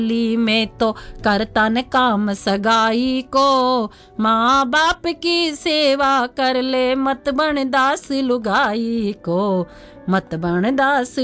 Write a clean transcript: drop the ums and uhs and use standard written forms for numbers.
ली में तो करता न काम सगाई को, माँ बाप की सेवा कर ले मत बन दास लुगाई को, मत बन दास